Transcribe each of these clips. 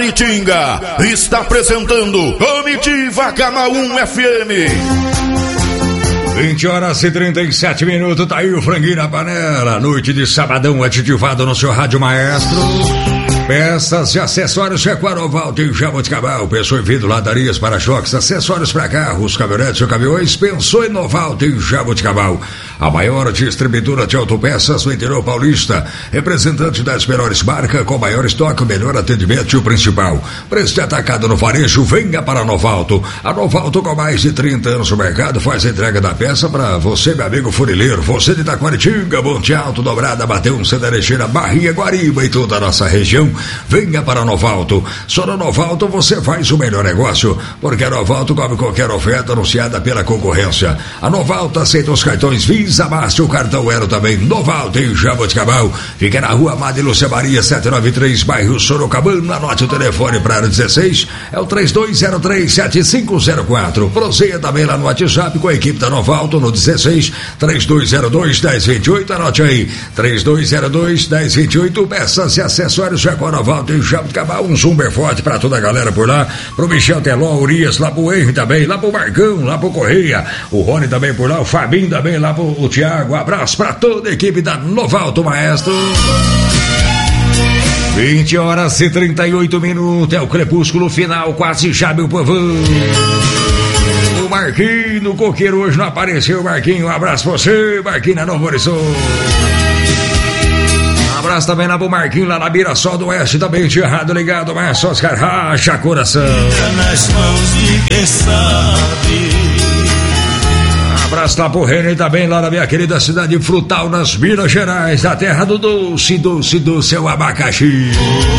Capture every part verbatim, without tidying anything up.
Itinga está apresentando Comitiva Canal um F M. vinte horas e trinta e sete minutos, tá aí o franguinho na panela. Noite de sabadão aditivado no seu rádio maestro. Peças e acessórios Chequaroval tem Jaboticabal. Pensou em vidro, ladarias, para-choques, acessórios para carros, caminhonetes ou caminhões? Pensou em Noval tem Jaboticabal. A maior distribuidora de autopeças no interior paulista. Representante das melhores marcas, com maior estoque, o melhor atendimento e o principal. Preço de atacado no varejo, venha para a Novalto. A Novalto, com mais de trinta anos no mercado, faz a entrega da peça para você, meu amigo funileiro. Você de Itaquaritinga, Monte Alto, Dobrada, Bateu, Cedarecheira, Barrinha, Guariba e toda a nossa região. Venha para a Novalto. Só na Novalto você faz o melhor negócio, porque a Novalto cobre qualquer oferta anunciada pela concorrência. A Novalto aceita os cartões Visa, Master, o cartão Ero também. Novalto em Jaboticabal. Fica na rua Madre Lúcia Maria, setecentos e noventa e três, bairro Sorocabana. Anote o telefone para a dezesseis, é o três dois zero três, sete cinco zero quatro. Proseia também lá no WhatsApp com a equipe da Novalto no dezesseis, três dois zero dois, um zero dois oito. Anote aí, três dois zero dois, um zero dois oito. Peças e acessórios com a Novalto em Jaboticabal. Um zumber forte pra toda a galera por lá. Pro Michel Teló, Urias, lá pro Henry também, lá pro Marcão, lá pro Correia. O Rony também por lá, o Fabinho também lá pro o Thiago. Abraço pra toda a equipe da Novalto, maestro. vinte horas e trinta e oito minutos, é o crepúsculo final, quase já, meu povo. O Marquinho no coqueiro hoje não apareceu, Marquinho. Um abraço pra você, Marquinho na Novo Horizonte. Um abraço também lá pro Marquinho, lá na Mirassol do Oeste, também tinha errado ligado, mas Oscar, racha coração. Nas mãos de quem sabe. Abraço lá pro René também, lá na minha querida cidade Frutal, nas Minas Gerais, da terra do doce, doce, do seu abacaxi.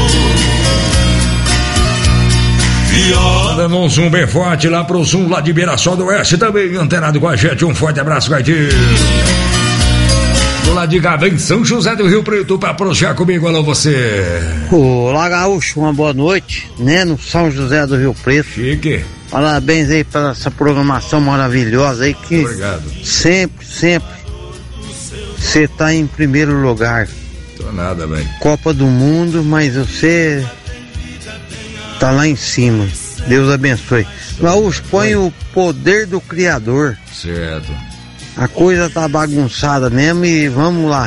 Dando um zoom bem forte lá pro Zoom, lá de Mirassol do Oeste, também antenado com a gente. Um forte abraço, Gaidinho. Do lado de Gavém, São José do Rio Preto, pra projetar comigo. Alô, você. Olá, Gaúcho, uma boa noite, né, no São José do Rio Preto. Chique. Parabéns aí pela essa programação maravilhosa aí, que obrigado. sempre, sempre você tá em primeiro lugar. Tô nada, velho. Copa do Mundo, mas você tá lá em cima. Deus abençoe. Gaúcho, põe o poder do Criador. Certo. A coisa tá bagunçada mesmo e vamos lá.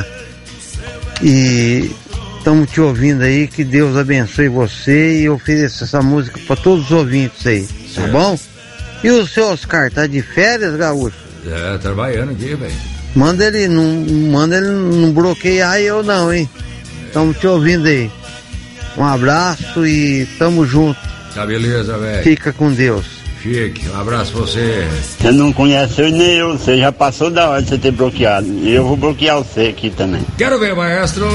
E estamos te ouvindo aí, que Deus abençoe você e ofereça essa música para todos os ouvintes aí, tá certo. Bom? E o seu Oscar, tá de férias, Gaúcho? É, trabalhando aqui, velho. Manda ele, não, manda ele não bloquear eu não, hein? Estamos te ouvindo aí. Um abraço e tamo junto. Tá beleza, velho. Fica com Deus. Chique, um abraço pra você. Você não conhece eu nem eu, você já passou da hora de você ter bloqueado. E eu vou bloquear você aqui também. Quero ver, maestro.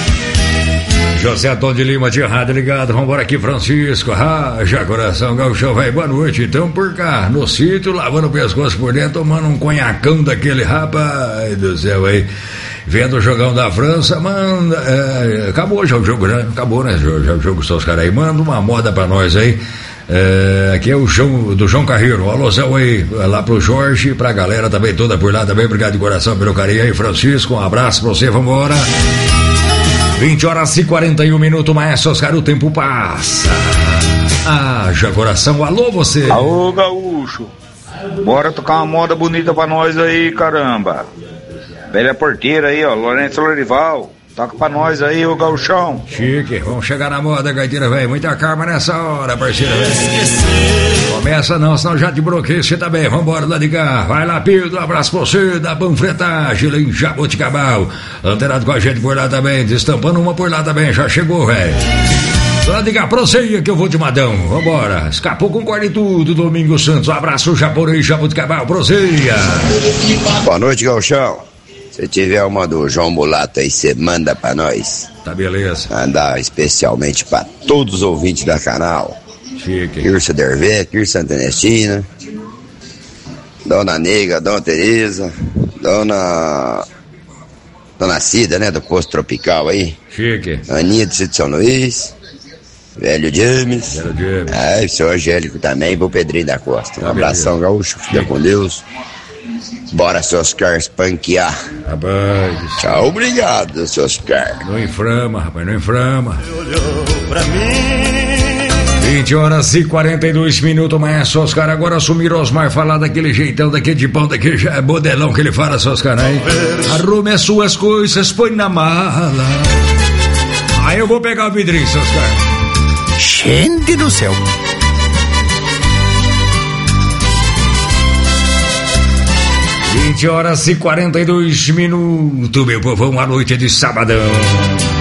José Tom de Lima de rádio ligado, vambora aqui, Francisco. Raja coração, Gauchão, velho, boa noite. Então por cá, no sítio, lavando o pescoço por dentro, tomando um conhacão daquele, rapaz do céu aí. Vendo o jogão da França, manda. É, acabou já o jogo, né? Acabou, né? Já o jogo, seus caras aí. Manda uma moda pra nós aí. É, aqui é o João, do João Carreiro. Alusão aí, lá pro Jorge, pra galera também toda por lá também. Obrigado de coração pelo carinho aí, Francisco. Um abraço pra você, vambora. vinte horas e quarenta e um minutos, maestro Oscar, o tempo passa. Haja coração, alô você. Alô, Gaúcho. Bora tocar uma moda bonita pra nós aí, caramba. Velha porteira aí, ó, Lourenço Lorival. Toca pra nós aí, ô Gauchão. Chique, vamos chegar na moda, gaiteira, velho. Muita calma nessa hora, parceiro, velho. Começa não, senão já te bloqueia você também. Vambora lá de cá. Vai lá, Pedro, um abraço pra você, da Panfretagem, lá em Jaboticabal. Antenado com a gente por lá também, destampando uma por lá também, já chegou, velho. Lá de cá, proseia que eu vou de Madão. Vambora. Escapou com corda e tudo, Domingo Santos. Um abraço, Japorei, Jaboticabal, proseia. Boa noite, Gauchão. Se tiver uma do João Mulato aí, você manda pra nós. Tá beleza. Mandar especialmente pra todos os ouvintes da canal. Chique. Kirsa Dervé, Kirsa Antenestina, Dona Nega, Dona Tereza, Dona... Dona Cida, né, do Posto Tropical aí. Chique. Aninha de São Luís, Velho James. Velho James. Ah, o seu Angélico também, pro Pedrinho da Costa. Um tá abração, beleza. Gaúcho, fica com Deus. Bora, seu Oscar, espanquear. Rapaz. Tchau, obrigado, seu Oscar. Não inflama, rapaz, não inflama. Olhou pra mim vinte horas e quarenta e dois minutos, maestro Oscar. Agora assumiram Osmar falar daquele jeitão, daquele de pão, daquele modelão que ele fala, seu Oscar, aí. Arrume as suas coisas, põe na mala. Aí eu vou pegar o vidrinho, seu Oscar. Gente do céu. vinte horas e quarenta e dois minutos, meu povão, a noite de sabadão.